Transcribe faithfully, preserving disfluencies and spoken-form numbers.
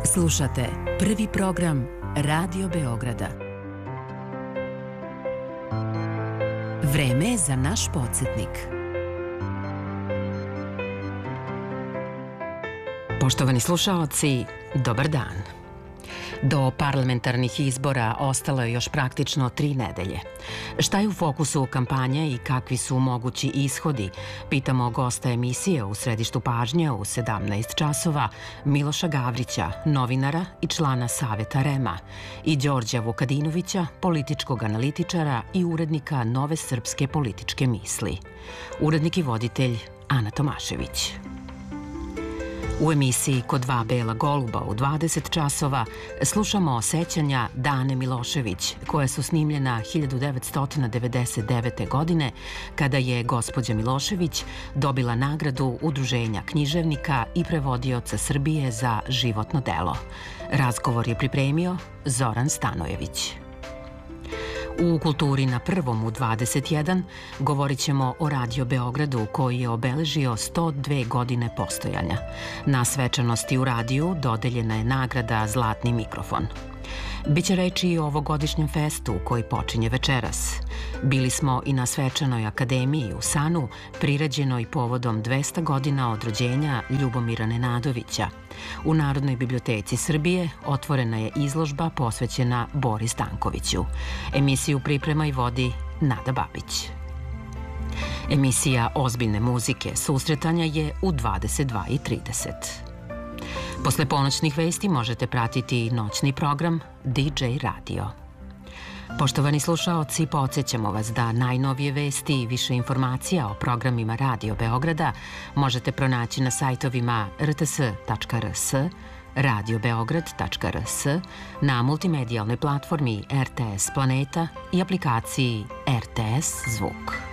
Slušate prvi program Radio Beograda. Vreme je za naš podsjetnik. Poštovani slušaoci, dobar dan. Do parlamentarnih izbora ostalo je još praktično tri nedelje. Šta je u fokusu kampanje i kakvi su mogući ishodi? Pitamo gosta emisije u središtu pažnje u sedamnaest časova, Miloša Gavrića, novinara i člana Saveta REM-a, i Đorđa Vukadinovića, političkog analitičara i urednika Nove srpske političke misli. Urednik i voditelj Ana Tomašević. U emisiji Ko dva bela goluba u dvadeset časova slušamo sećanja Dane Milošević, koja su snimljena hiljadu devetsto devedeset devete. godine, kada je gospođa Milošević dobila nagradu Udruženja književnika i prevodioca Srbije za životno delo. Razgovor je pripremio Zoran Stanojević. U Kulturi na prvom u dvadeset jedan govorit ćemo o Radio Beogradu, koji je obeležio sto dve godine postojanja. Na svečanosti u radiju dodeljena je nagrada Zlatni mikrofon. Biće reči i o ovogodišnjem festu koji počinje večeras. Bili smo i na svečanoj akademiji u Sanu, priređenoj povodom dvesta godina od rođenja Ljubomira Nenadovića. U Narodnoj biblioteci Srbije otvorena je izložba posvećena Bori Stankoviću. Emisiju priprema i vodi Nada Babić. Emisija ozbiljne muzike susretanja je u dvadeset dva i trideset. Posle ponoćnih vesti možete pratiti noćni program D J Radio. Poštovani slušaoci, podsjećamo vas da najnovije vesti i više informacija o programima Radio Beograda možete pronaći na sajtovima r t s tačka r s, radio beograd tačka r s, na multimedijalnoj platformi R T S Planeta i aplikaciji R T S Zvuk.